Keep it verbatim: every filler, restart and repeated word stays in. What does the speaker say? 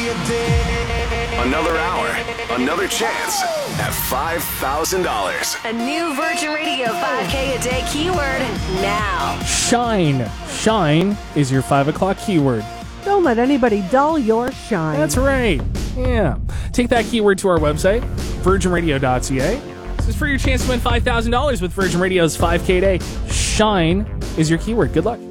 Another hour, another chance at five thousand dollars. A new Virgin Radio five K a day keyword now. Shine. Shine is your five o'clock keyword. Don't let anybody dull your shine. That's right. Yeah. Take that keyword to our website, virgin radio dot c a. This is for your chance to win five thousand dollars with Virgin Radio's five K a day. Shine is your keyword. Good luck.